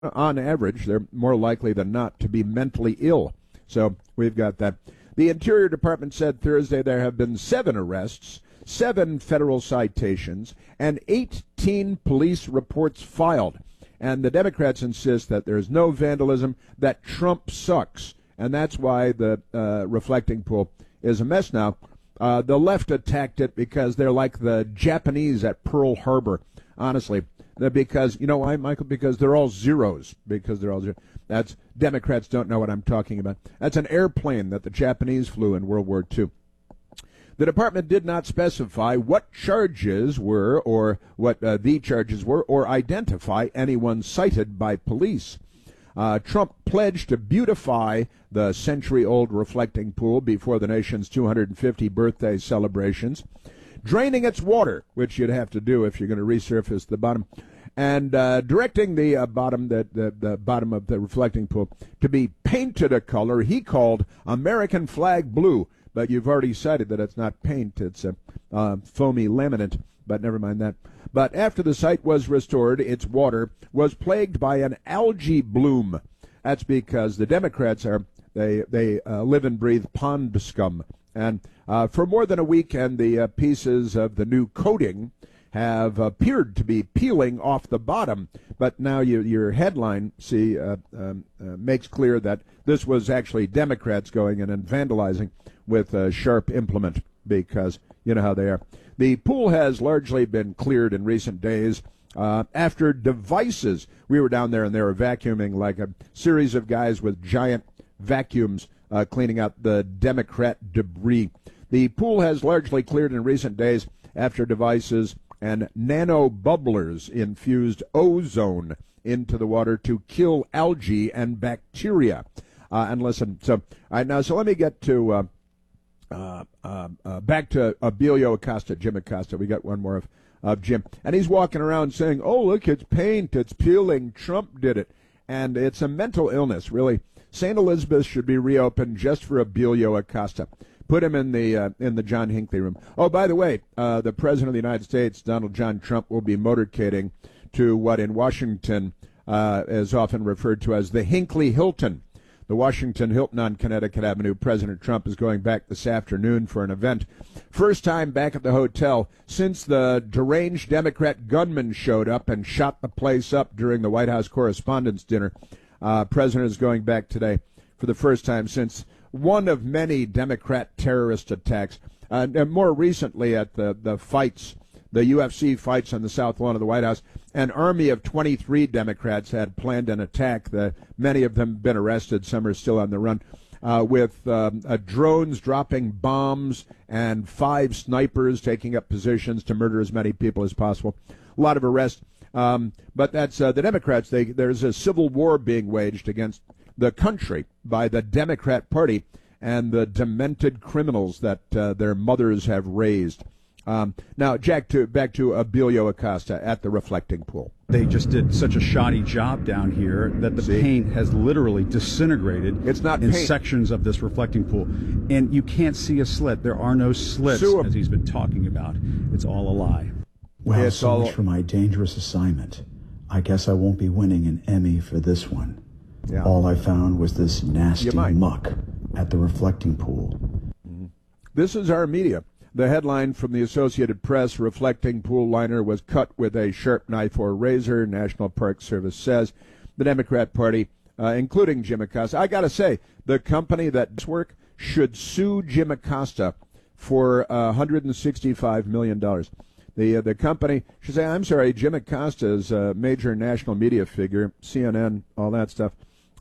on average, they're more likely than not to be mentally ill. So we've got that. The Interior Department said Thursday there have been 7 arrests, 7 federal citations, and 18 police reports filed. And the Democrats insist that there's no vandalism, that Trump sucks. And that's why the reflecting pool is a mess now. The left attacked it because they're like the Japanese at Pearl Harbor, honestly. Because, you know why, Michael? Because they're all zeros. That's Democrats don't know what I'm talking about. That's an airplane that the Japanese flew in World War II. The department did not specify what charges were or what the charges were or identify anyone cited by police. Trump pledged to beautify the century-old reflecting pool before the nation's 250 birthday celebrations, draining its water, which you'd have to do if you're going to resurface the bottom, and directing the bottom of the reflecting pool to be painted a color he called American flag blue. But you've already cited that it's not paint, it's a foamy laminate, but never mind that. But after the site was restored, its water was plagued by an algae bloom. That's because the Democrats they live and breathe pond scum. And for more than a week, and the pieces of the new coating have appeared to be peeling off the bottom. But now your headline, makes clear that this was actually Democrats going in and vandalizing with a sharp implement, because you know how they are. The pool has largely been cleared in recent days after devices. We were down there and they were vacuuming like a series of guys with giant vacuums cleaning out the Democrat debris. The pool has largely cleared in recent days after devices and nano bubblers infused ozone into the water to kill algae and bacteria. And listen, so let me get to back to Abilio Acosta, Jim Acosta. We got one more of Jim, and he's walking around saying, "Oh, look, it's paint, it's peeling. Trump did it," and it's a mental illness, really. St. Elizabeth should be reopened just for Abilio Acosta. Put him in the John Hinckley room. Oh, by the way, the President of the United States, Donald John Trump, will be motorcading to what in Washington is often referred to as the Hinckley Hilton. The Washington Hilton on Connecticut Avenue. President Trump is going back this afternoon for an event. First time back at the hotel since the deranged Democrat gunman showed up and shot the place up during the White House Correspondents' Dinner. President is going back today for the first time since one of many Democrat terrorist attacks. And more recently at the fights, the UFC fights on the South Lawn of the White House, an army of 23 Democrats had planned an attack. Many of them have been arrested. Some are still on the run. With drones dropping bombs and 5 snipers taking up positions to murder as many people as possible. A lot of arrests. But that's the Democrats. There's a civil war being waged against the country by the Democrat Party and the demented criminals that their mothers have raised. Now, Jack, back to Abilio Acosta at the reflecting pool. They just did such a shoddy job down here that the paint has literally disintegrated in sections of this reflecting pool. And you can't see a slit. There are no slits, as he's been talking about. It's all a lie. Well, so much for my dangerous assignment. I guess I won't be winning an Emmy for this one. Yeah. All I found was this nasty muck at the reflecting pool. Mm-hmm. This is our media. The headline from the Associated Press, reflecting pool liner was cut with a sharp knife or razor, National Park Service says. The Democrat Party, including Jim Acosta. I got to say, the company that does work should sue Jim Acosta for $165 million. The company should say, I'm sorry, Jim Acosta is a major national media figure, CNN, all that stuff,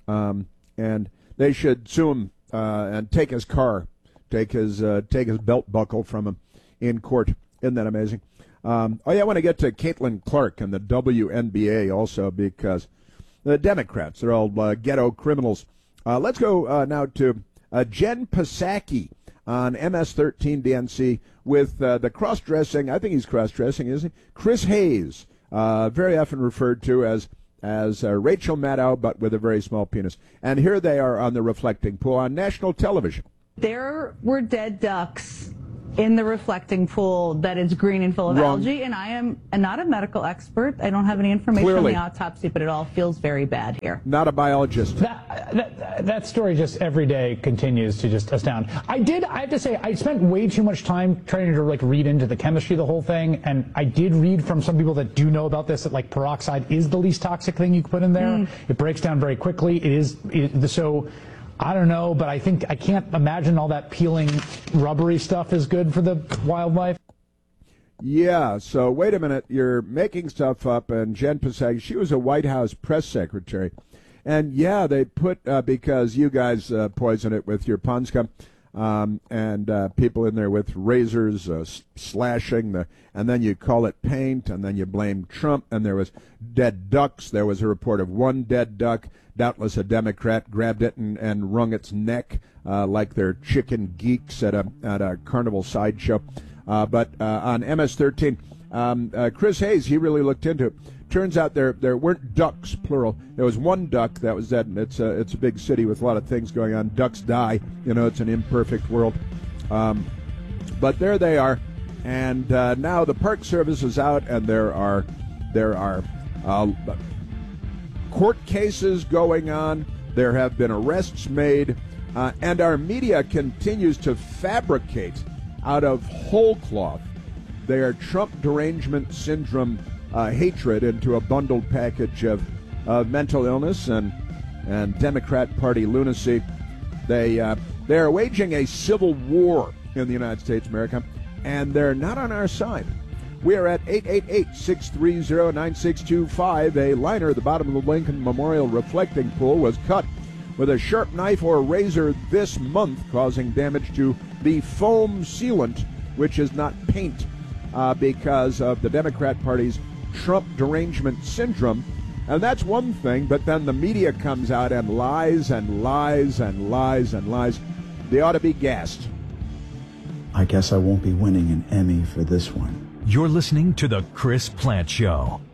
and they should sue him and take his car. Take his belt buckle from him in court. Isn't that amazing? I want to get to Caitlin Clark and the WNBA also, because the Democrats are all ghetto criminals. Let's go now to Jen Psaki on MS-13 DNC with the cross-dressing, I think he's cross-dressing, isn't he? Chris Hayes, very often referred to as Rachel Maddow, but with a very small penis. And here they are on the reflecting pool on national television. There were dead ducks in the reflecting pool that it's green and full of algae, and I am not a medical expert. I don't have any information on the autopsy, but it all feels very bad here. Not a biologist. That story just every day continues to just astound. I have to say, I spent way too much time trying to read into the chemistry of the whole thing, and I did read from some people that do know about this that peroxide is the least toxic thing you can put in there. It breaks down very quickly. So I don't know, but I can't imagine all that peeling rubbery stuff is good for the wildlife. Yeah, so wait a minute. You're making stuff up, and Jen Psaki, she was a White House press secretary. And, yeah, they put, because you guys poison it with your pond scum, and people in there with razors slashing, and then you call it paint, and then you blame Trump, and there was dead ducks. There was a report of one dead duck. Doubtless a Democrat grabbed it and wrung its neck like they're chicken geeks at a carnival sideshow. But on MS-13, Chris Hayes, he really looked into it. Turns out there weren't ducks, plural. There was one duck that was dead. It's a big city with a lot of things going on. Ducks die. It's an imperfect world. But there they are. And now the Park Service is out, and there are court cases going on. There have been arrests made, and our media continues to fabricate out of whole cloth their Trump derangement syndrome hatred into a bundled package of mental illness and Democrat Party lunacy. They are waging a civil war in the United States, America, and they're not on our side. We are at 888-630-9625. A liner at the bottom of the Lincoln Memorial reflecting pool was cut with a sharp knife or razor this month, causing damage to the foam sealant, which is not paint, because of the Democrat Party's Trump derangement syndrome. And that's one thing, but then the media comes out and lies and lies and lies and lies. They ought to be gassed. I guess I won't be winning an Emmy for this one. You're listening to The Chris Plante Show.